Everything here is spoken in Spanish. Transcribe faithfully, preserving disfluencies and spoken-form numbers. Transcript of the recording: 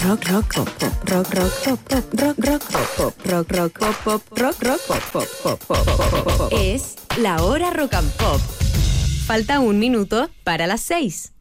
Rock, rock, pop, pop, rock, rock, pop, pop, rock, rock, pop, pop, rock, rock, pop, pop, rock, rock, pop, pop, pop, pop, pop, pop. Es la hora rock and pop. Falta un minuto para las seis.